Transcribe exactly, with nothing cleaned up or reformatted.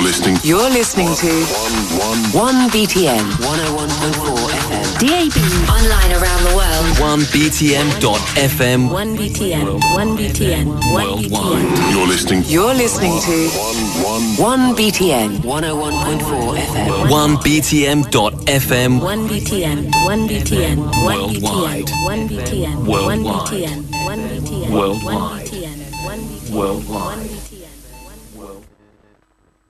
listening. You're listening to one B T N one oh one point four F M. D A B. Online around the world. one B T N dot F M. one B T N. one B T N. Worldwide. You're listening. You're listening to one B T N one oh one point four F M. one B T M dot F M. one B T N. one B T N. Worldwide. one B T N. Worldwide. one B T N. one B T N. Worldwide. one B T N. Worldwide.